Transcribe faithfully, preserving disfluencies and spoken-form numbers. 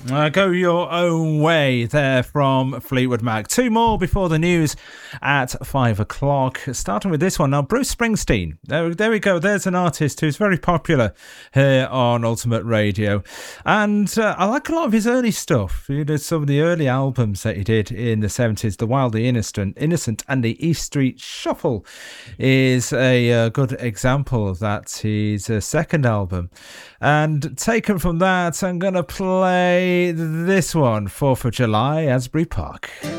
Uh, go your own way there from Fleetwood Mac. Two more before the news at five o'clock. Starting with this one now, Bruce Springsteen. There, there we go. There's an artist who's very popular here on Ultimate Radio. And uh, I like a lot of his early stuff. You know, some of the early albums that he did in the seventies. The Wildly Innocent, Innocent and the E Street Shuffle is a uh, good example of that. His uh, second album. And taken from that, I'm going to play this one, fourth of July, Asbury Park.